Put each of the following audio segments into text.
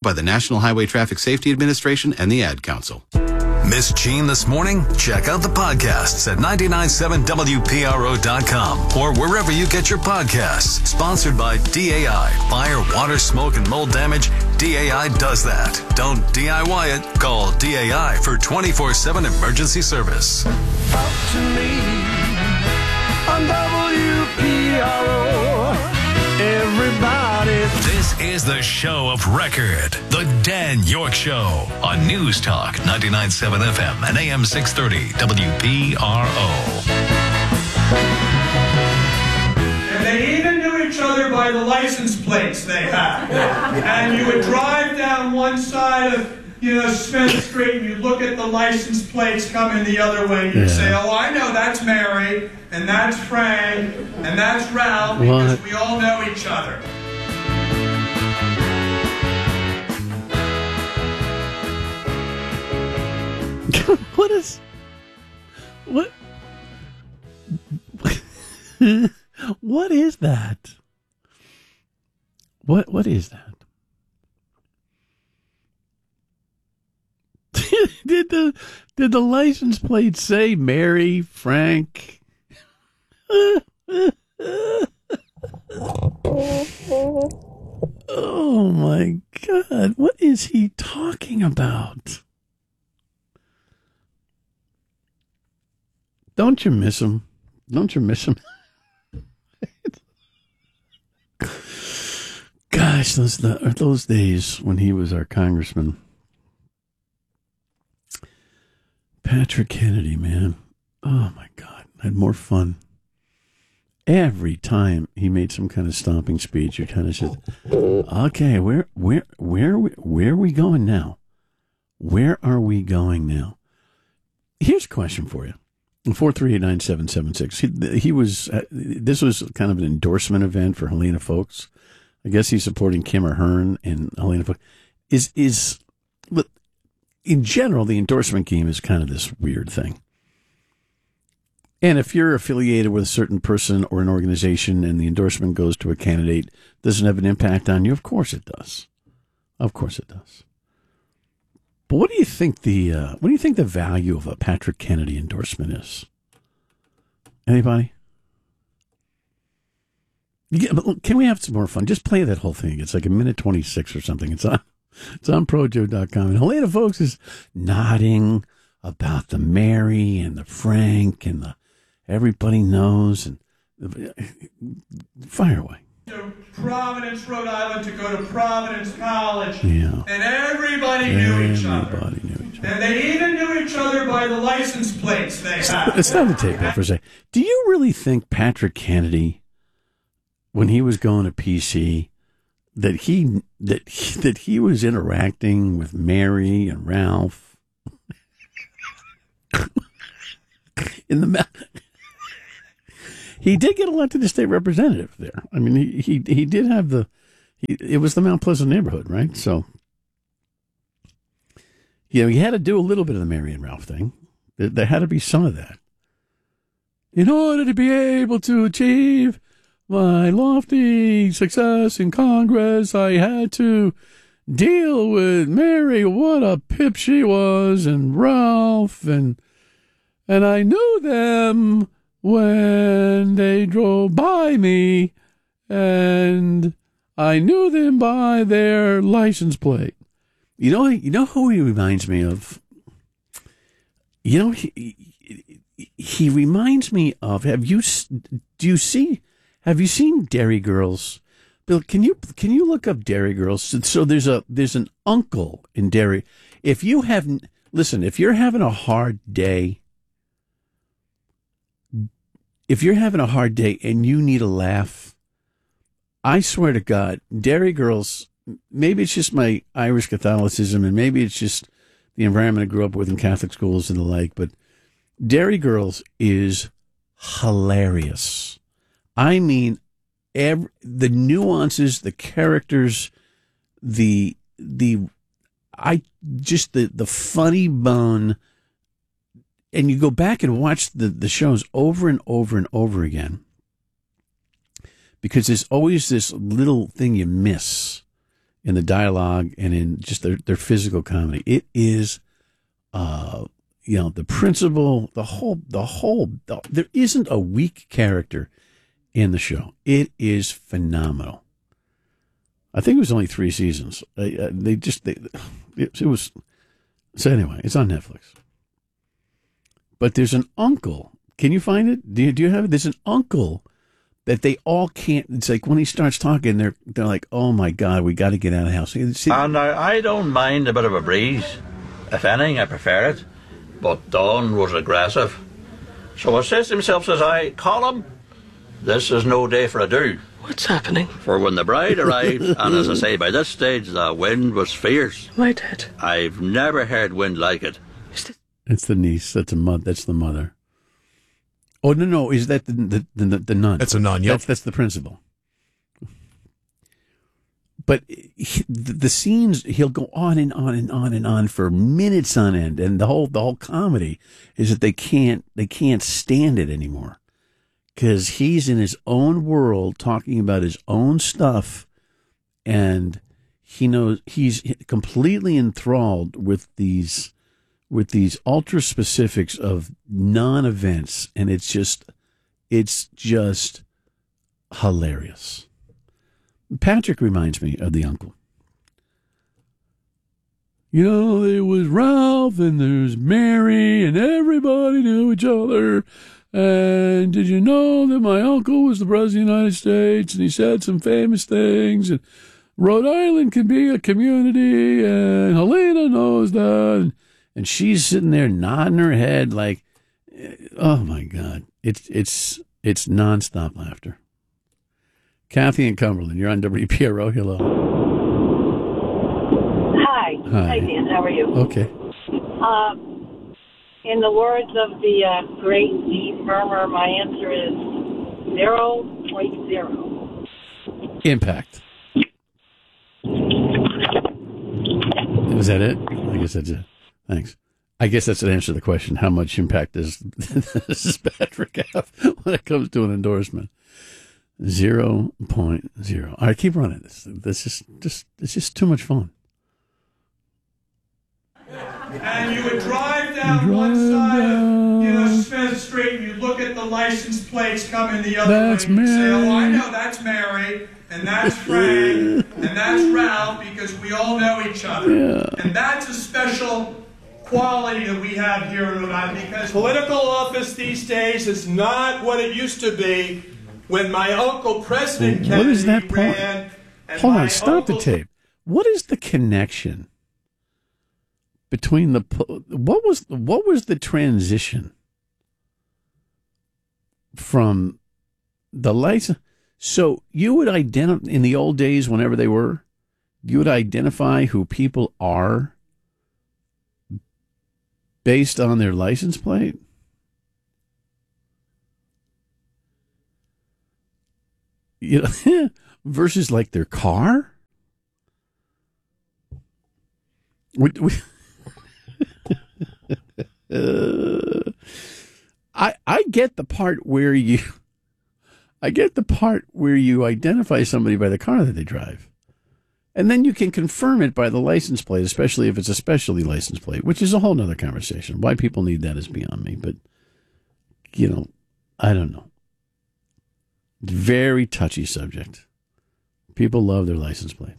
by the National Highway Traffic Safety Administration and the Ad Council. Miss Gene this morning? Check out the podcasts at 997WPRO.com or wherever you get your podcasts. Sponsored by DAI. Fire, water, smoke, and mold damage. DAI does that. Don't DIY it. Call DAI for 24/7 emergency service. Talk to me on WPRO. Everybody. This is the show of record. The Dan York Show on News Talk 99.7 FM and AM 630 WPRO. And they even knew each other by the license plates they had. And you would drive down one side of, Smith Street, and you look at the license plates coming the other way, and you say, oh, I know that's Mary, and that's Frank, and that's Ralph, because we all know each other. What? What is that? What is that? Did the license plate say Mary, Frank? Oh my God, what is he talking about? Don't you miss him? Don't you miss him? Gosh, those days when he was our congressman. Patrick Kennedy, man. Oh, my God. I had more fun. Every time he made some kind of stomping speech, you kind of said, okay, where are we going now? Where are we going now? Here's a question for you. 438-9776. He was. This was kind of an endorsement event for Helena Foulkes. I guess he's supporting Kim Ahern and Helena Foulkes. But in general, the endorsement game is kind of this weird thing. And if you're affiliated with a certain person or an organization, and the endorsement goes to a candidate, doesn't have an impact on you. Of course it does. Of course it does. But what do you think the value of a Patrick Kennedy endorsement is? Anybody? Yeah, but look, can we have some more fun? Just play that whole thing. It's like 1:26 or something. It's on ProJoe.com. And Helena Foulkes is nodding about the Mary and the Frank and the everybody knows and fire away. To Providence, Rhode Island, to go to Providence College. Yeah. And everybody knew each other. And they even knew each other by the license plates they had. Let's stop the tape there for a second. Do you really think Patrick Kennedy, when he was going to PC, that he was interacting with Mary and Ralph in the He did get elected as state representative there. I mean, he did have it was the Mount Pleasant neighborhood, right? So, he had to do a little bit of the Mary and Ralph thing. There had to be some of that. In order to be able to achieve my lofty success in Congress, I had to deal with Mary, what a pip she was, and Ralph, and I knew them when they drove by me, and I knew them by their license plate. You know who he reminds me of? He reminds me of. Have you seen Dairy Girls? Bill, can you look up Dairy Girls? So there's an uncle in Dairy. If you're having a hard day. If you're having a hard day and you need a laugh, I swear to God, Dairy Girls, maybe it's just my Irish Catholicism and maybe it's just the environment I grew up with in Catholic schools and the like, but Dairy Girls is hilarious. I mean, the nuances, the characters, the funny bone. And you go back and watch the shows over and over and over again because there's always this little thing you miss in the dialogue and in just their physical comedy. It is, the principle, there isn't a weak character in the show. It is phenomenal. I think it was only 3 seasons. It was, so anyway, it's on Netflix. But there's an uncle. Can you find it? Do you have it? There's an uncle that they all can't. It's like when he starts talking, they're like, "Oh my God, we got to get out of the house." See, and I don't mind a bit of a breeze. If anything, I prefer it. But Don was aggressive, so he says to himself, "Says I, Colin, this is no day for a do." What's happening? For when the bride arrived, and as I say, by this stage the wind was fierce. My dad. I've never heard wind like it. It's the niece. That's the mother. Oh no! Is that the nun? That's a nun. Yep. That's the principal. But the scenes, he'll go on and on and on and on for minutes on end, and the whole comedy is that they can't stand it anymore because he's in his own world talking about his own stuff, and he knows he's completely enthralled with these ultra specifics of non-events, and it's just hilarious. Patrick reminds me of the uncle. It was Ralph and there's Mary and everybody knew each other. And did you know that my uncle was the president of the United States and he said some famous things and Rhode Island can be a community and Helena knows that. And she's sitting there nodding her head like, oh my God, it's nonstop laughter. Kathy and Cumberland, you're on WPRO. Hello. Hi. Hi, Dan. How are you? Okay. In the words of the great Steve Murmur, my answer is 0.0. Impact. Was that it? I guess that's it. Thanks. I guess that's an answer to the question. How much impact does Patrick have when it comes to an endorsement? 0.0. All right, keep running. This is it's just too much fun. And you would drive down one side of Smith Street, and you look at the license plates coming the other way. That's And you say, Mary. "Oh, I know that's Mary, and that's Frank, and that's Ralph, because we all know each other." Yeah. And that's a special quality that we have here in Rhode Island, because political office these days is not what it used to be when my uncle President Kennedy What is that part? ran. And Hold my on, stop the uncle- tape. What is the connection between what was the transition from the license? So you would identify in the old days, whenever they were, you would identify who people are based on their license plate. Versus like their car. I get the part where you identify somebody by the car that they drive. And then you can confirm it by the license plate, especially if it's a specialty license plate, which is a whole nother conversation. Why people need that is beyond me, but I don't know. Very touchy subject. People love their license plates.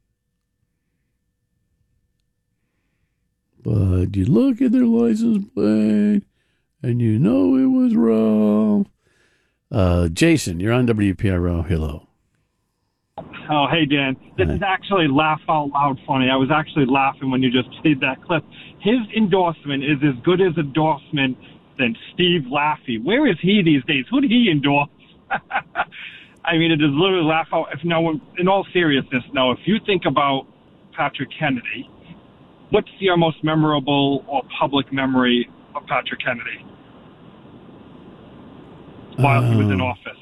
But you look at their license plate and you know it was wrong. Jason, you're on WPRO. Hello. Oh, hey, Dan. This is actually laugh out loud funny. I was actually laughing when you just played that clip. His endorsement is as good as endorsement than Steve Laffey. Where is he these days? Who did he endorse? I mean, it is literally laugh out. In all seriousness, now, if you think about Patrick Kennedy, what's your most memorable or public memory of Patrick Kennedy while he was in office?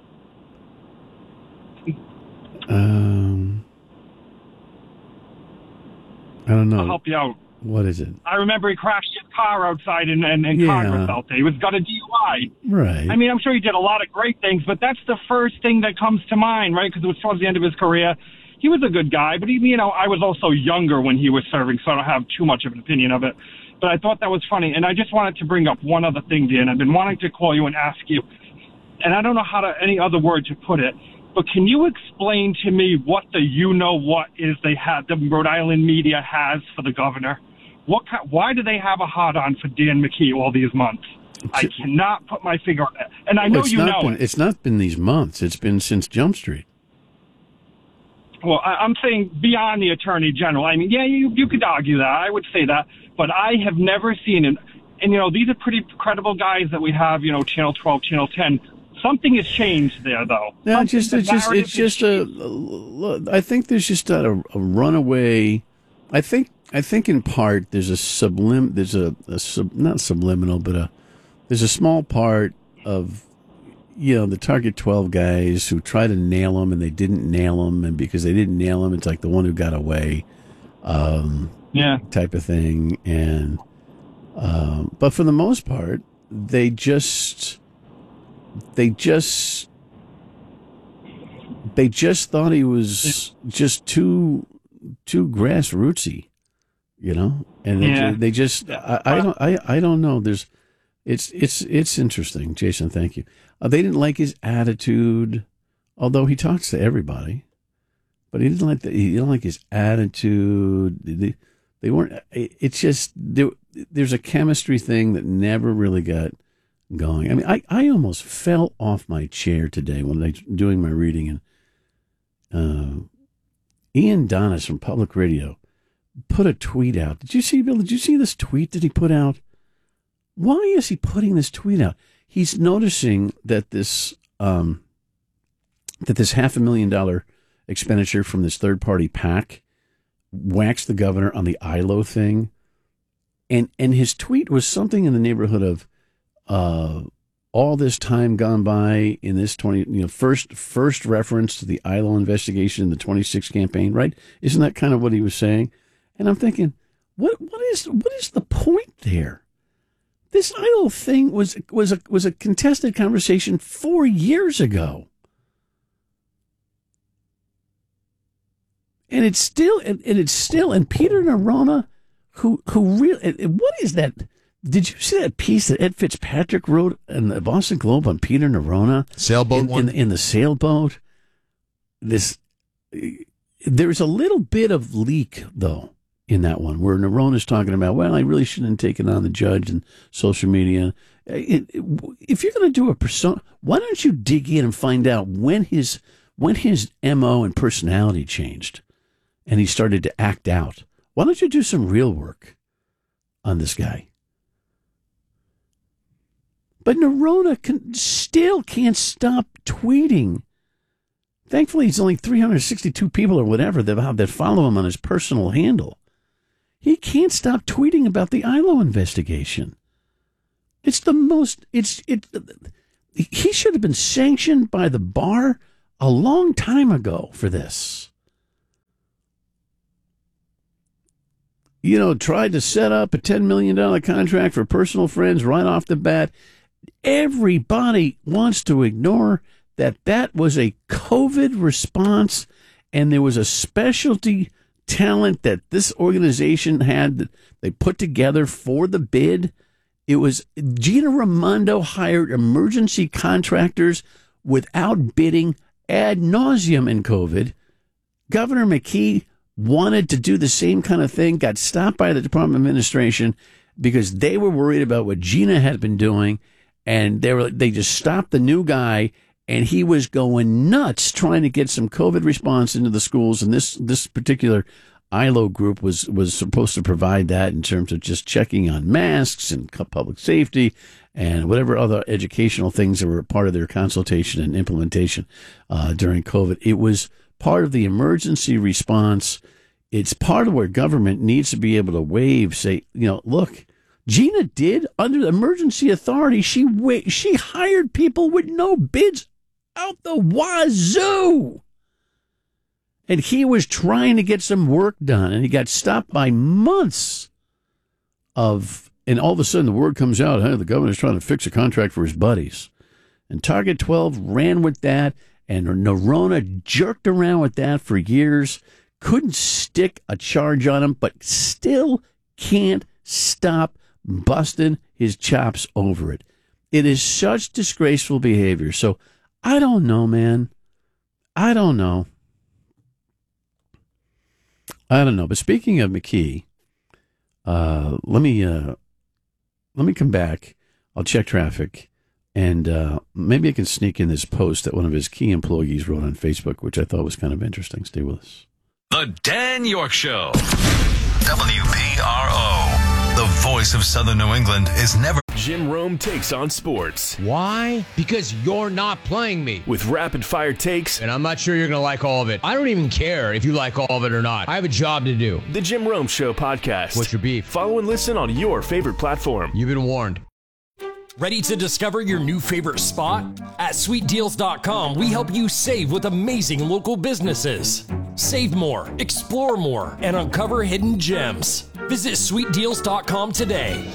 I don't know. I'll help you out. What is it? I remember he crashed his car outside in Congress out there. He was got a DUI. Right. I mean, I'm sure he did a lot of great things, but that's the first thing that comes to mind, right? Because it was towards the end of his career. he was a good guy, but I was also younger when he was serving, so I don't have too much of an opinion of it. But I thought that was funny, and I just wanted to bring up one other thing, Dan. I've been wanting to call you and ask you, and I don't know any other word to put it, but can you explain to me what the you-know-what is the Rhode Island media has for the governor? Why do they have a hot-on for Dan McKee all these months? I cannot put my finger on it. And I know it. It's not been these months. It's been since Jump Street. Well, I'm saying beyond the Attorney General. I mean, yeah, you could argue that. I would say that. But I have never seen it. And, these are pretty credible guys that we have, Channel 12, Channel 10. Something has changed there, though. No, I think there's just a runaway. I think in part there's a not subliminal, but there's a small part of, the Target 12 guys who try to nail them and they didn't nail them, and because they didn't nail them, it's like the one who got away, type of thing. And but for the most part, they just thought he was just too grassrootsy, and they just I don't know. It's interesting, Jason. Thank you. They didn't like his attitude, although he talks to everybody, but he didn't like his attitude. They weren't. It's just there's a chemistry thing that never really got going. I mean, I almost fell off my chair today when I was doing my reading, and Ian Donis from Public Radio put a tweet out. Did you see, Bill? Did you see this tweet that he put out? Why is he putting this tweet out? He's noticing that this $500,000 expenditure from this third-party PAC waxed the governor on the ILO thing, and his tweet was something in the neighborhood of all this time gone by in this first reference to the ILO investigation in the 26 campaign, right? Isn't that kind of what he was saying? And I'm thinking, what is the point there? This ILO thing was a contested conversation 4 years ago, and it's still and Peter Nerona, who really, what is that? Did you see that piece that Ed Fitzpatrick wrote in the Boston Globe on Peter Nerona? Sailboat one? In the sailboat. There's a little bit of leak, though, in that one, where Nerona's talking about, well, I really shouldn't have taken on the judge and social media. If you're going to do a persona, why don't you dig in and find out when his MO and personality changed and he started to act out? Why don't you do some real work on this guy? But Nerona still can't stop tweeting. Thankfully, it's only 362 people or whatever that follow him on his personal handle. He can't stop tweeting about the ILO investigation. It's the most. He should have been sanctioned by the bar a long time ago for this. Tried to set up a $10 million contract for personal friends right off the bat. Everybody wants to ignore that was a COVID response, and there was a specialty talent that this organization had that they put together for the bid. It was Gina Raimondo hired emergency contractors without bidding ad nauseum in COVID. Governor McKee wanted to do the same kind of thing, got stopped by the Department of Administration because they were worried about what Gina had been doing, and they just stopped the new guy, and he was going nuts trying to get some COVID response into the schools. And this particular ILO group was supposed to provide that in terms of just checking on masks and public safety and whatever other educational things that were part of their consultation and implementation during COVID. It was part of the emergency response. It's part of where government needs to be able to say, look, Gina did under the emergency authority. She hired people with no bids out the wazoo. And he was trying to get some work done, and he got stopped by months and all of a sudden the word comes out, hey, the governor's trying to fix a contract for his buddies. And Target 12 ran with that, And Noronha jerked around with that for years, couldn't stick a charge on him, but still can't stop busting his chops over it. It is such disgraceful behavior. So I don't know, man. I don't know. But speaking of McKee, let me come back. I'll check traffic, and maybe I can sneak in this post that one of his key employees wrote on Facebook, which I thought was kind of interesting. Stay with us. The Dan York Show. WPRO. The voice of Southern New England is never. Jim Rome takes on sports. Why? Because you're not playing me. With rapid-fire takes. And I'm not sure you're going to like all of it. I don't even care if you like all of it or not. I have a job to do. The Jim Rome Show podcast. What's your beef? Follow and listen on your favorite platform. You've been warned. Ready to discover your new favorite spot? At SweetDeals.com, we help you save with amazing local businesses. Save more, explore more, and uncover hidden gems. Visit SweetDeals.com today.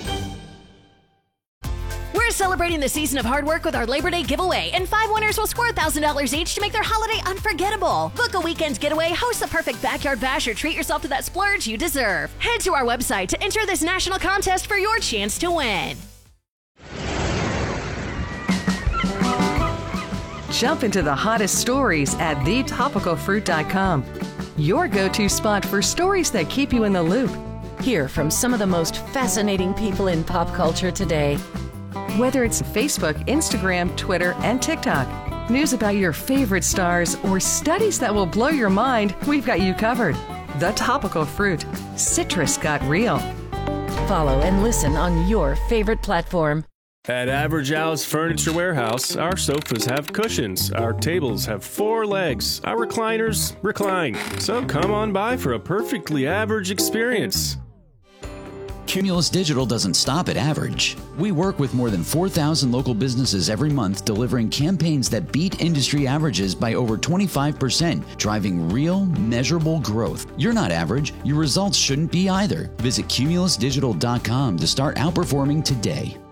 We're celebrating the season of hard work with our Labor Day giveaway, and 5 winners will score $1,000 each to make their holiday unforgettable. Book a weekend getaway, host the perfect backyard bash, or treat yourself to that splurge you deserve. Head to our website to enter this national contest for your chance to win. Jump into the hottest stories at thetopicalfruit.com. Your go-to spot for stories that keep you in the loop. Hear from some of the most fascinating people in pop culture today. Whether it's Facebook, Instagram, Twitter, and TikTok, news about your favorite stars, or studies that will blow your mind, we've got you covered. The Topical Fruit. Citrus got real. Follow and listen on your favorite platform. At Average Al's Furniture Warehouse, our sofas have cushions, our tables have 4 legs, our recliners recline. So come on by for a perfectly average experience. Cumulus Digital doesn't stop at average. We work with more than 4,000 local businesses every month, delivering campaigns that beat industry averages by over 25%, driving real, measurable growth. You're not average. Your results shouldn't be either. Visit CumulusDigital.com to start outperforming today.